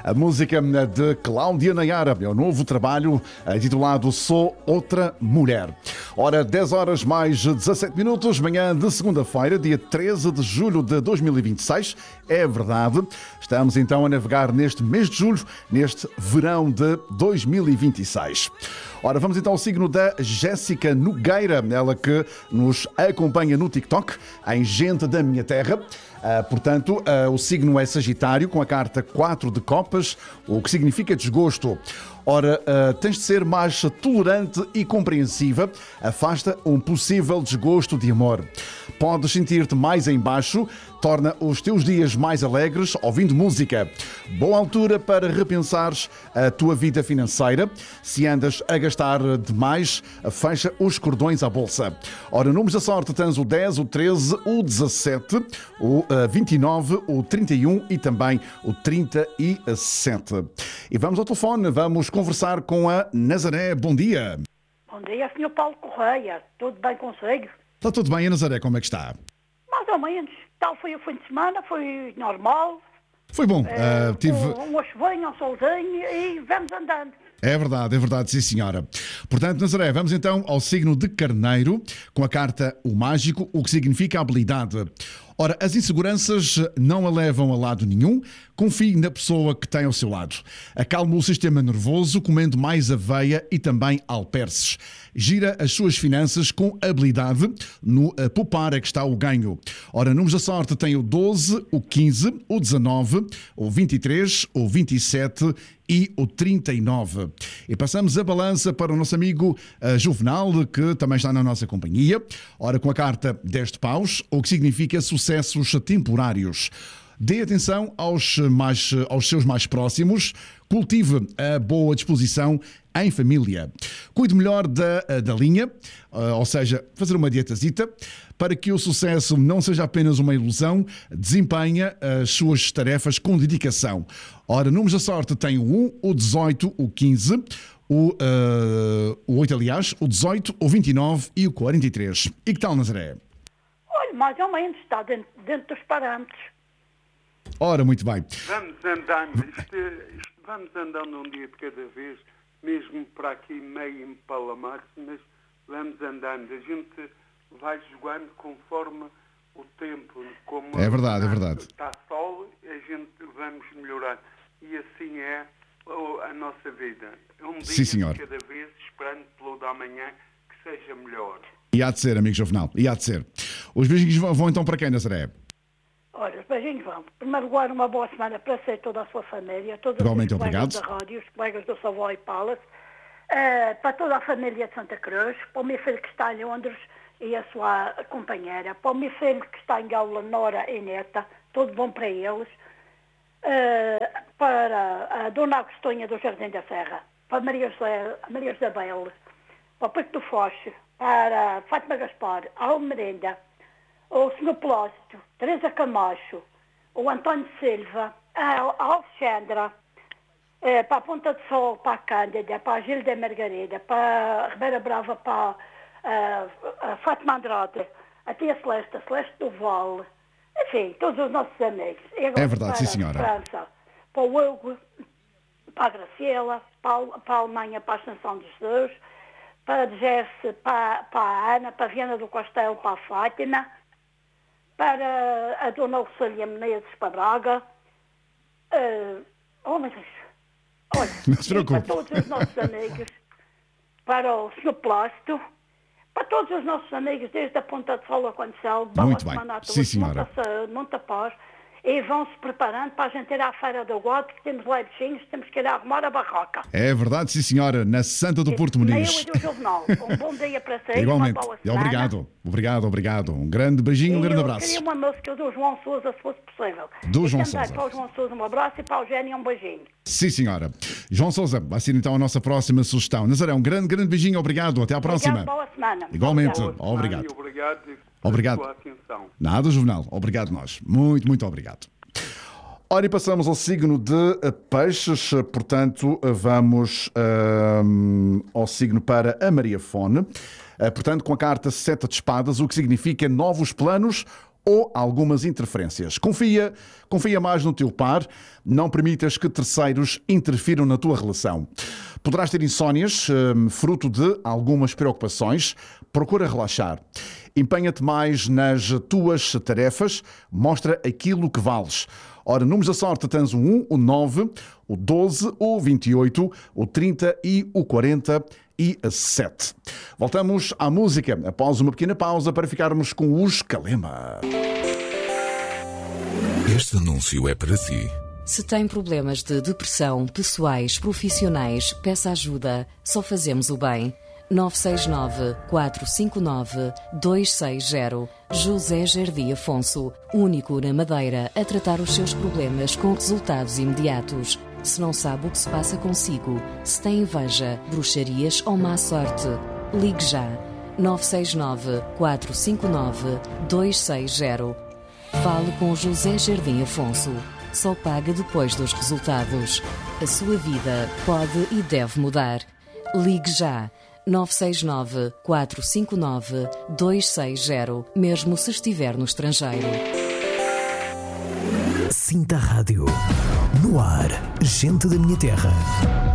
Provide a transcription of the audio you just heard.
A música de Cláudia Nayara é o novo trabalho intitulado Sou Outra Mulher. Ora, 10 horas mais 17 minutos, manhã de segunda-feira, dia 13 de julho de 2026. É verdade, estamos então a navegar neste mês de julho, neste verão de 2026. Ora, vamos então ao signo da Jéssica Nogueira, ela que nos acompanha no TikTok, em Gente da Minha Terra. Portanto, o signo é Sagitário, com a carta 4 de copas, o que significa desgosto. Ora, tens de ser mais tolerante e compreensiva, afasta um possível desgosto de amor. Podes sentir-te mais em baixo, torna os teus dias mais alegres ouvindo música. Boa altura para repensares a tua vida financeira. Se andas a gastar demais, fecha os cordões à bolsa. Ora, números da sorte tens o 10, o 13, o 17, o 29, o 31 e também o 37. E vamos ao telefone, vamos conversar com a Nazaré. Bom dia. Bom dia, Sr. Paulo Correia. Tudo bem consigo? Está tudo bem, a Nazaré, como é que está? Mais ou menos. Tal foi o fim de semana, foi normal. Foi bom. Tive... Uma chuvinha, um solzinho e vamos andando. É verdade, sim senhora. Portanto, Nazaré, vamos então ao signo de Carneiro, com a carta O Mágico, o que significa habilidade. Ora, as inseguranças não a levam a lado nenhum. Confie na pessoa que tem ao seu lado. Acalma o sistema nervoso comendo mais aveia e também alperces. Gira as suas finanças com habilidade. No poupar é que está o ganho. Ora, números da sorte tem o 12, o 15, o 19, o 23, o 27 e o 39. E passamos a balança para o nosso amigo Juvenal, que também está na nossa companhia. Ora, com a carta 10 de paus, o que significa sucessos temporários. Dê atenção aos seus mais próximos, cultive a boa disposição em família. Cuide melhor da linha, ou seja, fazer uma dietazita, para que o sucesso não seja apenas uma ilusão, desempenha as suas tarefas com dedicação. Ora, números da sorte tem o 1, o 18, o 15, o 8, aliás, o 18, o 29 e o 43. E que tal, Nazaré? Olha, mais ou menos, está dentro dos parâmetros. Ora, muito bem. Vamos andando, vamos andando um dia de cada vez, mesmo para aqui meio empalamar-se, mas vamos andando. A gente vai jogando conforme o tempo. Como é verdade. Está sol, a gente vamos melhorar. E assim é a nossa vida. Um dia Sim, senhor. de cada vez, esperando pelo da manhã que seja melhor. E há de ser, amigo Juvenal, e há de ser. Os beijinhos vão então para quem, Nazaré? Olha, os beijinhos vão. Em primeiro lugar, uma boa semana para si e toda a sua família, todos Igualmente, os colegas obrigado. da rádio, os colegas do Savoy Palace, para toda a família de Santa Cruz, para o meu filho que está em Londres e a sua companheira, para o meu filho que está em Gaula, Nora e Neta, tudo bom para eles, para a Dona Agostinha do Jardim da Serra, para a Maria Isabel, para o Pico do Foche, para a Fátima Gaspar, a Almerenda, o Sr. Plácido, Teresa Camacho, o António Silva, a Alexandra, para a Ponta de Sol, para a Cândida, para a Gilda Margarida, para a Ribeira Brava, para a Fátima Andrade, a Tia Celeste, a Celeste do Vale, enfim, todos os nossos amigos. E agora, É verdade, sim senhora. Para a França, para o Hugo, para a Graciela, para a Alemanha, para a Ascensão de Jesus, para a Jesse, para a Ana, para a Viana do Castelo, para a Fátima, para a Dona Lucília Menezes, para Braga. Mas olha, Não se preocupe. para todos os nossos amigos, para o Sr. Plácido, para todos os nossos amigos, desde a Ponta de Sol a Condicel, Muito bem. Sim, senhora. muita saúde, muita paz, e vão-se preparando para a gente ir à Feira do Gado, que temos lá bichinhos, temos que ir arrumar a barraca. É verdade, sim senhora, na Santa do Porto Muniz. Eu e do Juvenal. Um bom dia para vocês. Igualmente. Uma boa semana. Obrigado. Um grande beijinho, um grande Eu abraço. queria uma música do João Sousa, se fosse possível. Do e João também Sousa. para o João Sousa um abraço e para o Eugénio um beijinho. Sim, senhora. João Sousa, vai ser então a nossa próxima sugestão. Nazaré, um grande beijinho, obrigado. Até à próxima. Obrigado, boa semana. Igualmente. Obrigado. Obrigado. Obrigado Obrigado. pela sua atenção. Nada, Juvenal. Obrigado nós. Muito obrigado. Ora, e passamos ao signo de Peixes, portanto, vamos ao signo para a Maria Fone, portanto, com a carta 7 de espadas, o que significa novos planos ou algumas interferências. Confia mais no teu par, não permitas que terceiros interfiram na tua relação. Poderás ter insónias, fruto de algumas preocupações. Procura relaxar. Empenha-te mais nas tuas tarefas, mostra aquilo que vales. Ora, números da sorte tens o 1, o 9, o 12, o 28, o 30 e o 47. Voltamos à música após uma pequena pausa para ficarmos com os Kalema. Este anúncio é para si. Se tem problemas de depressão, pessoais, profissionais, peça ajuda. Só fazemos o bem. 969-459-260. José Jardim Afonso, único na Madeira a tratar os seus problemas com resultados imediatos. Se não sabe o que se passa consigo, se tem inveja, bruxarias ou má sorte, ligue já. 969-459-260. Fale com José Jardim Afonso. Só paga depois dos resultados. A sua vida pode e deve mudar. Ligue já. 969-459-260, mesmo se estiver no estrangeiro. Sinta a rádio. No ar, gente da minha terra.